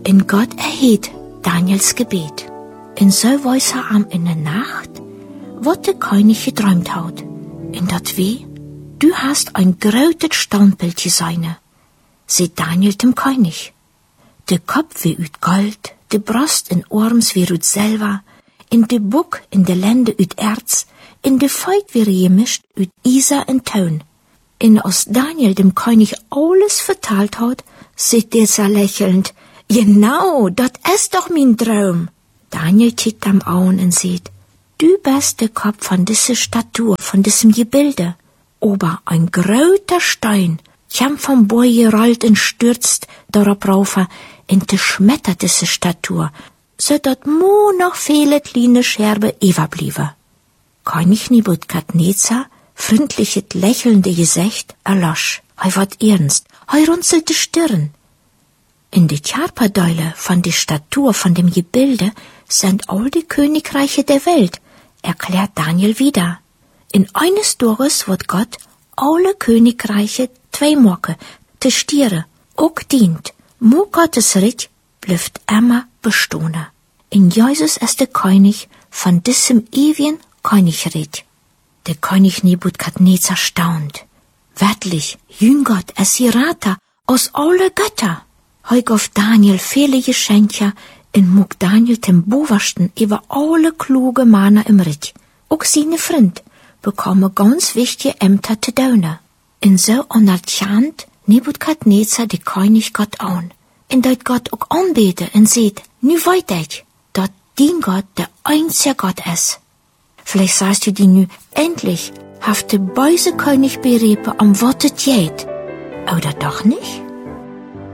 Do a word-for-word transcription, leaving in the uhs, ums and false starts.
In Gott erheet Daniels Gebet. In so weiß er am in der Nacht, wat de König geträumt haut. In dat weh, du hast ein grötet Standbild geseine, seht Daniel dem König. De Kopf wie üt Gold, de Brust in Orms wie üt Silber, in de Buck in de Lende üt Erz, in de Feut wie gemischt üt Isa en Ton. In aus Daniel dem König alles vertalt haut, seht dieser lächelnd, genau, dat ist doch mein Traum. Daniel tickt am Augen und sieht, du bist der Kopf von dieser Statue, von diesem Gebilde. Ober ein gröter Stein, kam vom Boy gerollt und stürzt darauf rauf, und schmettert diese Statue, so dat mo noch viele kleine Scherbe überbliebe. König Nebukadnezar, freundliches lächelnde Gesicht, erlosch. Hei ward ernst, hei runzelte Stirn. In de Körperdeule von der Statue, von dem Gebilde, sind all die Königreiche der Welt, erklärt Daniel wieder. In eines Tages wird Gott alle Königreiche zwei Morgen, te Stiere, auch dient. Mo Gottes Reich blüft immer bestone. In Jesus ist der König von diesem ewigen Königreich. Der König Nebukadnezar staunt. Wertlich, jün Gott es Rater aus alle Götter. Heug auf Daniel viele Geschenke in mug Daniel dem Boversten über alle kluge Männer im Reich. Auch seine Freund bekomme ganz wichtige Ämter zu tun. In so anerkannt Nebukadnezar die König Gott an. In dat Gott auch anbete und seht, nu weit ich, dat dien Gott der einzige Gott ist. Vielleicht sagst du die nu, endlich haft de böse König berepe am Wortet jät. Oder doch nicht?